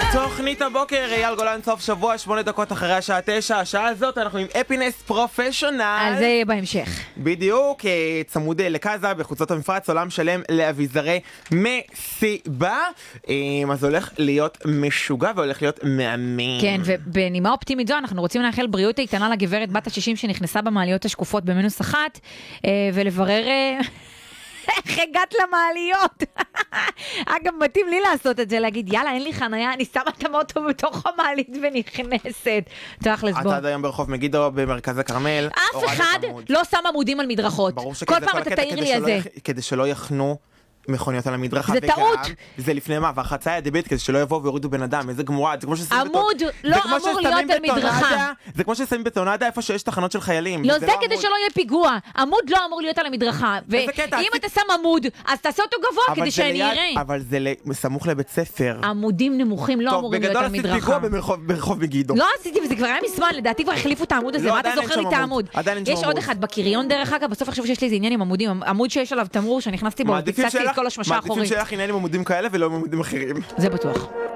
תוכנית הבוקר, אייל גולן, סוף שבוע, 8 דקות אחרי השעה 9. השעה הזאת אנחנו עם אפינס פרופשיונל. על זה יהיה בהמשך. בדיוק, צמוד לקזה, בחוצות המפרץ, עולם שלם לאביזרי מסיבה. אז הולך להיות משוגע והולך להיות מאמן. כן, ובנימה אופטימית זו, אנחנו רוצים לאחל בריאות איתנה לגברת בת ה-60 שנכנסה במעליות השקופות במינוס 1, ולברר... איך הגעת למעליות? אגב, מתאים לי לעשות את זה, להגיד, יאללה, אין לי חניה, אני שמה את המוטו בתוך המעלית ונכנסת. תכלס, בוא. אתה עד היום ברחוב מגידו, במרכז הכרמל. אף אחד לא שם עמודים על מדרכות. כל פעם אתה תעיר לי על זה. כדי שלא יחנו מכוניות על המדרכה. זה טעות. זה לפני מעבר חצייה דבית, כדי שלא יבואו ויורידו בן אדם. איזה גמורה. עמוד לא אמור להיות על מדרכה. זה כמו ששמים בטונדה איפה שיש תחנות של חיילים. לא, זה כדי שלא יהיה פיגוע. עמוד לא אמור להיות על המדרכה. ואם אתה שם עמוד, אז תעשה אותו גבוה כדי שאני אראה. אבל זה סמוך לבית ספר. עמודים נמוכים לא אמורים להיות על מדרכה. טוב, בגדול עשיתי פיגוע ברחוב מגידו. לא עשיתי, וזה כבר היה מזמן, לדעתי כבר החליפו את העמוד הזה. מה אתה זוכר לי את העמוד? יש עוד אחד בקריון דרך אגב, בסוף עכשיו שיש לי איזה עניין עם עמודים, עמוד שיש עליו תמרור שנכנסתי בו, פיצצתי את כל השמשה האחורית. לך עניין עם עמודים כאלה ולא עם עמודים אחרים. זה בטוח.